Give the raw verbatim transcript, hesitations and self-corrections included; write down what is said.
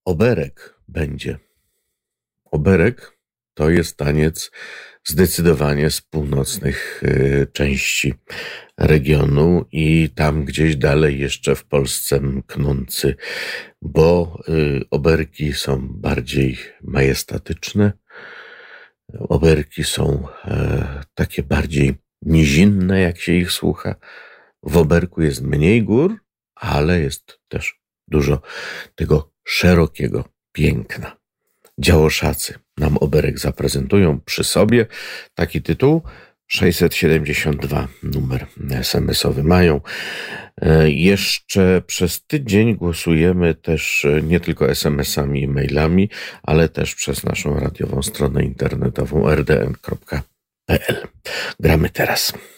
Oberek będzie. Oberek to jest taniec zdecydowanie z północnych y, części regionu i tam gdzieś dalej jeszcze w Polsce mknący, bo y, oberki są bardziej majestatyczne, oberki są e, takie bardziej nizinne, jak się ich słucha. W oberku jest mniej gór, ale jest też dużo tego szerokiego piękna. Działoszacy nam oberek zaprezentują przy sobie. Taki tytuł sześćset siedemdziesiąt dwa numer es em esowy mają. E, jeszcze przez tydzień głosujemy też nie tylko es em esami i mailami, ale też przez naszą radiową stronę internetową r d n kropka p l. Gramy teraz.